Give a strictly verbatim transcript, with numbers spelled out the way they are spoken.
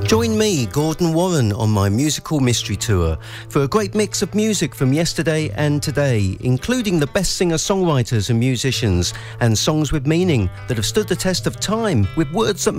Join me, Gordon Warren, on my musical mystery tour for a great mix of music from yesterday and today, including the best singer-songwriters and musicians, and songs with meaning that have stood the test of time, with words that